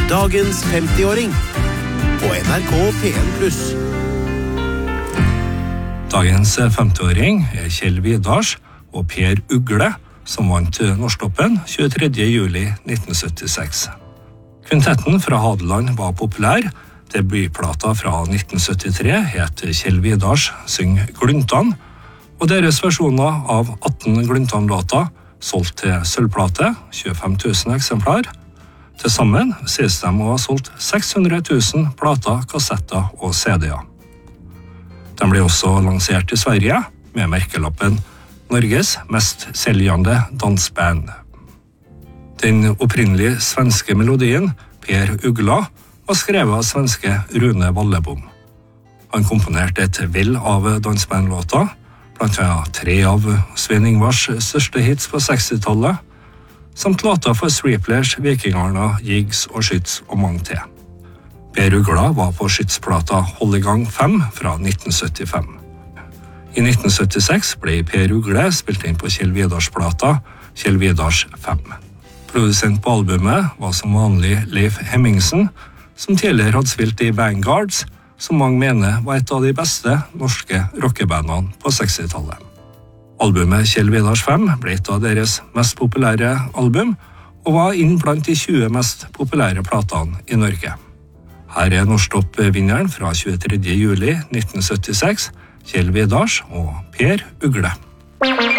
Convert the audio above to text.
Dagens 50-åring på NRK P1+. Dagens 50-åring Kjell Vidars og Per Ugle, som vant Norsktoppen 23. juli 1976. Kvintetten fra Hadeland var populær. Debutplata fra 1973 het Kjell Vidars Syng Gluntan, og deres versjoner av 18 Gluntan-låter solgt til sølvplate, 25 000 eksemplar. Til sammen sies de å ha solgt 600 000 plater, kassetter og CD-er. De ble også lansert i Sverige med merkelappen Norges mest seljende dansband. Den opprinnelige svenske melodien, Per Ugla, var skrevet av svenske Rune Wallebom. Han komponerte et vell av dansbandlåter, blant annet 3 av Svein Ingvars største hits på 60-tallet, samt låter for Striplers, Vikingarna, Jigs og Skyts og mange til. Per Ugla var på skytsplata Hold i gang 5 fra 1975. I 1976 ble Per Ugle spilt inn på Kjell Vidars-plata Kjell Vidars 5. Produsent på albumet var som vanlig Leif Hemmingsen, som tidligere hadde spilt i Vanguards, som mange mener var et av de beste norske rockebandene på 60-tallet. Albumet Kjell Vidars 5 ble et av deres mest populære album, og var inn blant de 20 mest populære platene i Norge. Her er Norsktopp-vinneren fra 23. juli 1976, Kjell Vidars og Per Ugle.